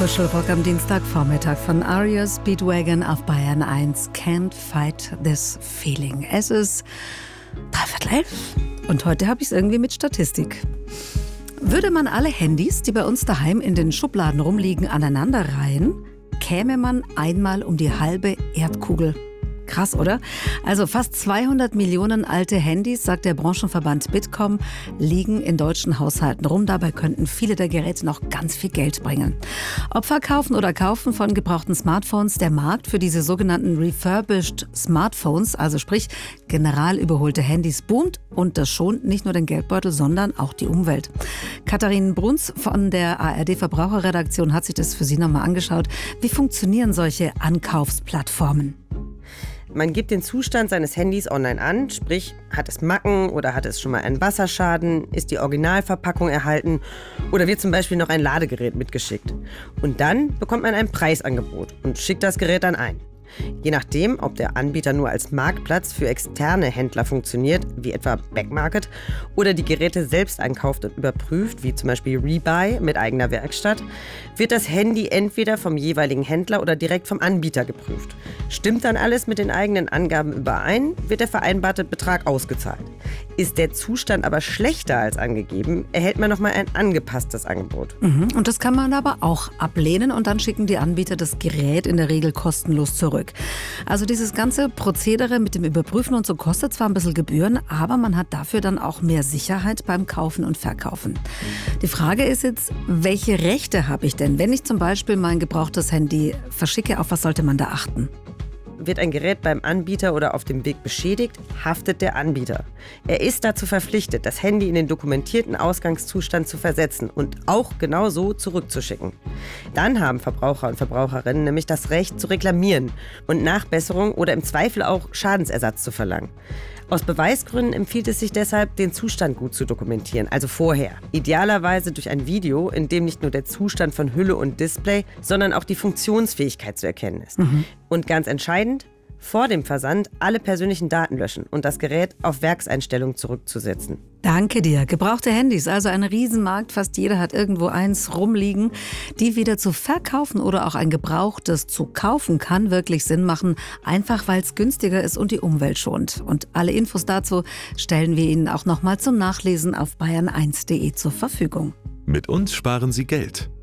Kuschelrock am Dienstagvormittag von Aria Speedwagon auf Bayern 1. Can't fight this feeling. Es ist 11:15 und heute habe ich es irgendwie mit Statistik. Würde man alle Handys, die bei uns daheim in den Schubladen rumliegen, aneinanderreihen, käme man einmal um die halbe Erdkugel. Krass, oder? Also fast 200 Millionen alte Handys, sagt der Branchenverband Bitkom, liegen in deutschen Haushalten rum. Dabei könnten viele der Geräte noch ganz viel Geld bringen. Ob verkaufen oder kaufen von gebrauchten Smartphones, der Markt für diese sogenannten refurbished Smartphones, also sprich general überholte Handys, boomt, und das schont nicht nur den Geldbeutel, sondern auch die Umwelt. Katharin Bruns von der ARD-Verbraucherredaktion hat sich das für Sie nochmal angeschaut. Wie funktionieren solche Ankaufsplattformen? Man gibt den Zustand seines Handys online an, sprich, hat es Macken oder hat es schon mal einen Wasserschaden, ist die Originalverpackung erhalten oder wird zum Beispiel noch ein Ladegerät mitgeschickt. Und dann bekommt man ein Preisangebot und schickt das Gerät dann ein. Je nachdem, ob der Anbieter nur als Marktplatz für externe Händler funktioniert, wie etwa Backmarket, oder die Geräte selbst einkauft und überprüft, wie zum Beispiel Rebuy mit eigener Werkstatt, wird das Handy entweder vom jeweiligen Händler oder direkt vom Anbieter geprüft. Stimmt dann alles mit den eigenen Angaben überein, wird der vereinbarte Betrag ausgezahlt. Ist der Zustand aber schlechter als angegeben, erhält man nochmal ein angepasstes Angebot. Und das kann man aber auch ablehnen und dann schicken die Anbieter das Gerät in der Regel kostenlos zurück. Also dieses ganze Prozedere mit dem Überprüfen und so kostet zwar ein bisschen Gebühren, aber man hat dafür dann auch mehr Sicherheit beim Kaufen und Verkaufen. Die Frage ist jetzt, welche Rechte habe ich denn, wenn ich zum Beispiel mein gebrauchtes Handy verschicke? Auf was sollte man da achten? Wird ein Gerät beim Anbieter oder auf dem Weg beschädigt, haftet der Anbieter. Er ist dazu verpflichtet, das Handy in den dokumentierten Ausgangszustand zu versetzen und auch genau so zurückzuschicken. Dann haben Verbraucher und Verbraucherinnen nämlich das Recht zu reklamieren und Nachbesserung oder im Zweifel auch Schadensersatz zu verlangen. Aus Beweisgründen empfiehlt es sich deshalb, den Zustand gut zu dokumentieren, also vorher. Idealerweise durch ein Video, in dem nicht nur der Zustand von Hülle und Display, sondern auch die Funktionsfähigkeit zu erkennen ist. Und ganz entscheidend, vor dem Versand alle persönlichen Daten löschen und das Gerät auf Werkseinstellung zurückzusetzen. Danke dir. Gebrauchte Handys, also ein Riesenmarkt, fast jeder hat irgendwo eins rumliegen. Die wieder zu verkaufen oder auch ein gebrauchtes zu kaufen, kann wirklich Sinn machen, einfach weil es günstiger ist und die Umwelt schont. Und alle Infos dazu stellen wir Ihnen auch nochmal zum Nachlesen auf bayern1.de zur Verfügung. Mit uns sparen Sie Geld.